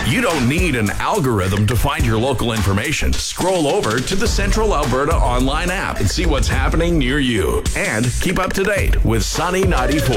You don't need an algorithm to find your local information. Scroll over to the Central Alberta online app and see what's happening near you. And keep up to date with Sunny 94.